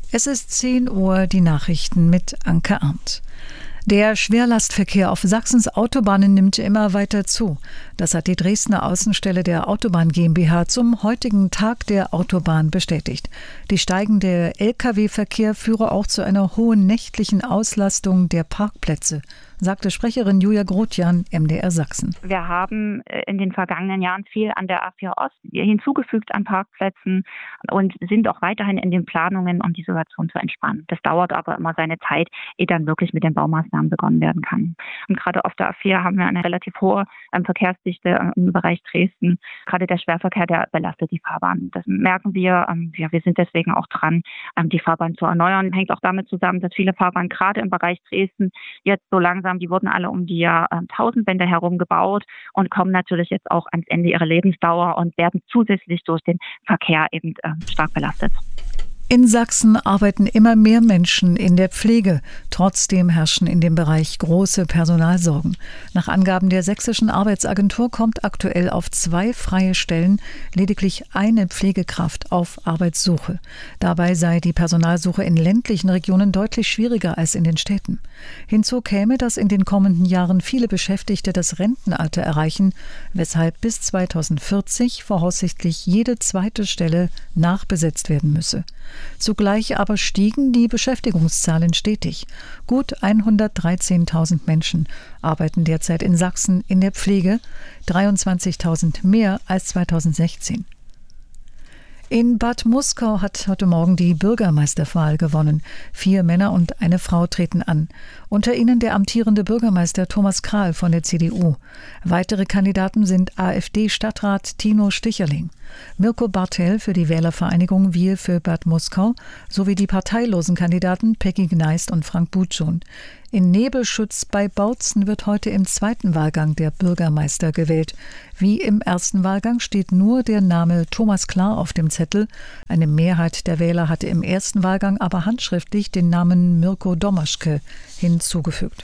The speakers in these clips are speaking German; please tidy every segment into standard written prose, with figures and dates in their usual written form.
Es ist 10 Uhr, die Nachrichten mit Anke Arndt. Der Schwerlastverkehr auf Sachsens Autobahnen nimmt immer weiter zu. Das hat die Dresdner Außenstelle der Autobahn GmbH zum heutigen Tag der Autobahn bestätigt. Die steigende Lkw-Verkehr führe auch zu einer hohen nächtlichen Auslastung der Parkplätze, sagte Sprecherin Julia Grothjan, MDR Sachsen. Wir haben in den vergangenen Jahren viel an der A4 Ost hinzugefügt an Parkplätzen und sind auch weiterhin in den Planungen, um die Situation zu entspannen. Das dauert aber immer seine Zeit, ehe dann wirklich mit den Baumaßnahmen begonnen werden kann. Und gerade auf der A4 haben wir eine relativ hohe Verkehrsdichte im Bereich Dresden. Gerade der Schwerverkehr, der belastet die Fahrbahn. Das merken wir. Wir sind deswegen auch dran, die Fahrbahn zu erneuern. Hängt auch damit zusammen, dass viele Fahrbahnen gerade im Bereich Dresden jetzt so langsam, die wurden alle um die Jahrtausendwende herum gebaut und kommen natürlich jetzt auch ans Ende ihrer Lebensdauer und werden zusätzlich durch den Verkehr eben stark belastet. In Sachsen arbeiten immer mehr Menschen in der Pflege. Trotzdem herrschen in dem Bereich große Personalsorgen. Nach Angaben der Sächsischen Arbeitsagentur kommt aktuell auf 2 freie Stellen lediglich eine Pflegekraft auf Arbeitssuche. Dabei sei die Personalsuche in ländlichen Regionen deutlich schwieriger als in den Städten. Hinzu käme, dass in den kommenden Jahren viele Beschäftigte das Rentenalter erreichen, weshalb bis 2040 voraussichtlich jede zweite Stelle nachbesetzt werden müsse. Zugleich aber stiegen die Beschäftigungszahlen stetig. Gut 113.000 Menschen arbeiten derzeit in Sachsen in der Pflege, 23.000 mehr als 2016. In Bad Muskau hat heute Morgen die Bürgermeisterwahl gewonnen. 4 Männer und eine Frau treten an. Unter ihnen der amtierende Bürgermeister Thomas Krahl von der CDU. Weitere Kandidaten sind AfD-Stadtrat Tino Sticherling, Mirko Bartel für die Wählervereinigung Wir für Bad Muskau sowie die parteilosen Kandidaten Peggy Gneist und Frank Butschun. In Nebelschütz bei Bautzen wird heute im zweiten Wahlgang der Bürgermeister gewählt. Wie im ersten Wahlgang steht nur der Name Thomas Klar auf dem Zettel. Eine Mehrheit der Wähler hatte im ersten Wahlgang aber handschriftlich den Namen Mirko Domaschke hinzugefügt.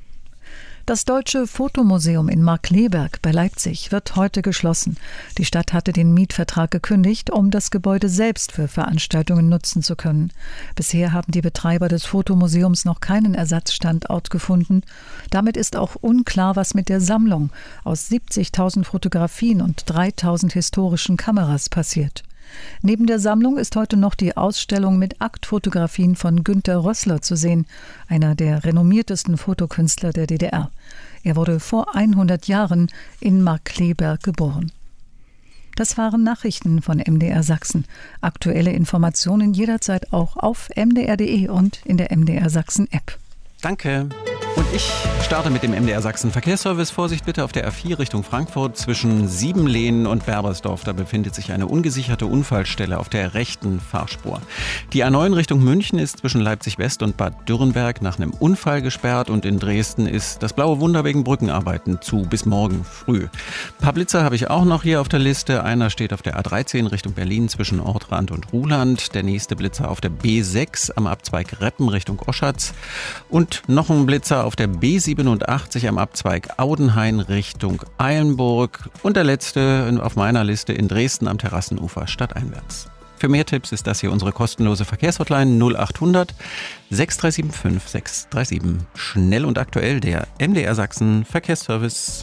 Das Deutsche Fotomuseum in Markkleeberg bei Leipzig wird heute geschlossen. Die Stadt hatte den Mietvertrag gekündigt, um das Gebäude selbst für Veranstaltungen nutzen zu können. Bisher haben die Betreiber des Fotomuseums noch keinen Ersatzstandort gefunden. Damit ist auch unklar, was mit der Sammlung aus 70.000 Fotografien und 3.000 historischen Kameras passiert. Neben der Sammlung ist heute noch die Ausstellung mit Aktfotografien von Günter Rössler zu sehen, einer der renommiertesten Fotokünstler der DDR. Er wurde vor 100 Jahren in Markkleeberg geboren. Das waren Nachrichten von MDR Sachsen. Aktuelle Informationen jederzeit auch auf mdr.de und in der MDR Sachsen App. Danke. Und ich starte mit dem MDR Sachsen Verkehrsservice. Vorsicht bitte auf der A4 Richtung Frankfurt zwischen Siebenlehnen und Berbersdorf. Da befindet sich eine ungesicherte Unfallstelle auf der rechten Fahrspur. Die A9 Richtung München ist zwischen Leipzig West und Bad Dürrenberg nach einem Unfall gesperrt. Und in Dresden ist das Blaue Wunder wegen Brückenarbeiten zu bis morgen früh. Ein paar Blitzer habe ich auch noch hier auf der Liste. Einer steht auf der A13 Richtung Berlin zwischen Ortrand und Ruhland. Der nächste Blitzer auf der B6 am Abzweig Reppen Richtung Oschatz. Und noch ein Blitzer auf der B87 am Abzweig Audenhain Richtung Eilenburg. Und der letzte auf meiner Liste in Dresden am Terrassenufer stadteinwärts. Für mehr Tipps ist das hier unsere kostenlose Verkehrshotline 0800 6375 637. Schnell und aktuell der MDR Sachsen Verkehrsservice.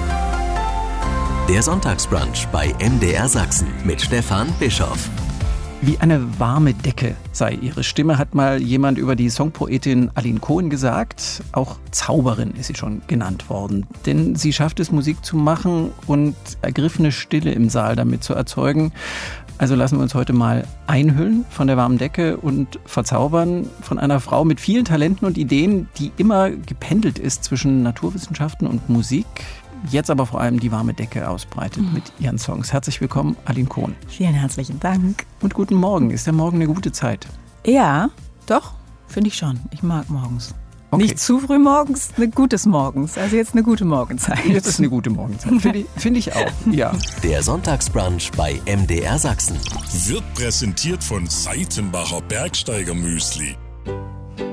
Der Sonntagsbrunch bei MDR Sachsen mit Stefan Bischoff. Wie eine warme Decke sei ihre Stimme, hat mal jemand über die Songpoetin Aline Cohen gesagt. Auch Zauberin ist sie schon genannt worden. Denn sie schafft es, Musik zu machen und ergriffene Stille im Saal damit zu erzeugen. Also lassen wir uns heute mal einhüllen von der warmen Decke und verzaubern von einer Frau mit vielen Talenten und Ideen, die immer gependelt ist zwischen Naturwissenschaften und Musik. Jetzt aber vor allem die warme Decke ausbreitet mit ihren Songs. Herzlich willkommen, Aline Cohen. Vielen herzlichen Dank. Und guten Morgen. Ist der Morgen eine gute Zeit? Ja, doch, finde ich schon. Ich mag morgens. Okay. Nicht zu früh morgens, eine gutes Morgens. Also jetzt eine gute Morgenzeit. Jetzt ist eine gute Morgenzeit. Finde ich auch, ja. Der Sonntagsbrunch bei MDR Sachsen. Wird präsentiert von Seitenbacher Bergsteiger Müsli.